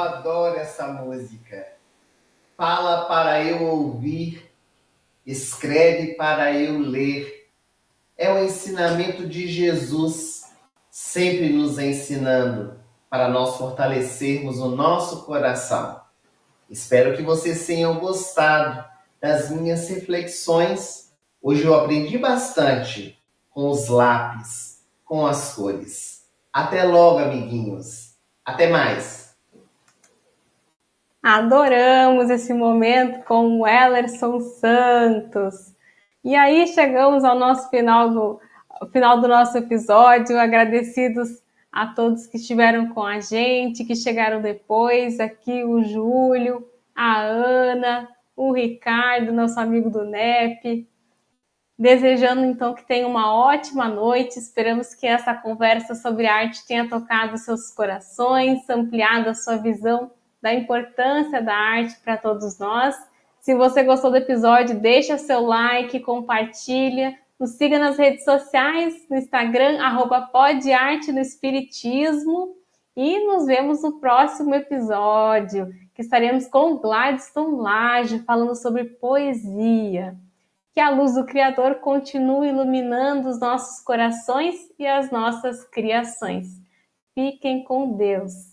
adoro essa música. Fala para eu ouvir, escreve para eu ler. É o ensinamento de Jesus, sempre nos ensinando para nós fortalecermos o nosso coração. Espero que vocês tenham gostado das minhas reflexões. Hoje eu aprendi bastante com os lápis, com as cores. Até logo, amiguinhos. Até mais. Adoramos esse momento com o Ellerson Santos. E aí chegamos ao nosso final do nosso episódio, agradecidos a todos que estiveram com a gente, que chegaram depois, aqui o Júlio, a Ana, o Ricardo, nosso amigo do NEP. Desejando então que tenha uma ótima noite, esperamos que essa conversa sobre arte tenha tocado seus corações, ampliado a sua visão da importância da arte para todos nós. Se você gostou do episódio, deixa seu like, compartilha, nos siga nas redes sociais, no Instagram, @podarte no Espiritismo, e nos vemos no próximo episódio, que estaremos com o Gladstone Lage, falando sobre poesia. Que a luz do Criador continue iluminando os nossos corações e as nossas criações. Fiquem com Deus.